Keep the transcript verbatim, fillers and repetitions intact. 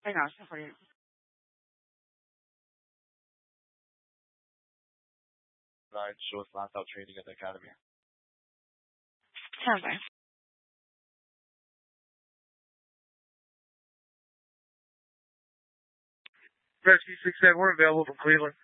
Hang on, for you. Right, shows last out training at the academy. Perfect. Rescue six seven, we're available from Cleveland.